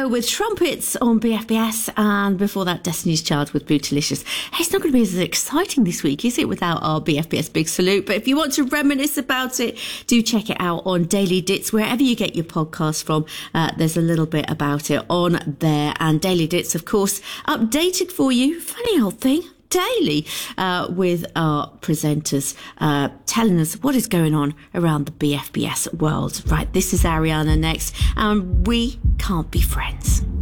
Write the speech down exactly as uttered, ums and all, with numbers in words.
Go with Trumpets on B F B S, and before that, Destiny's Child with Bootylicious. Hey, it's not going to be as exciting this week, is it, without our B F B S Big Salute? But if you want to reminisce about it, do check it out on Daily Dits, wherever you get your podcast from. Uh, there's a little bit about it on there. And Daily Dits, of course, updated for you. Funny old thing. Daily uh, with our presenters uh, telling us what is going on around the B F B S world. Right, this is Ariana next, and we can't be friends.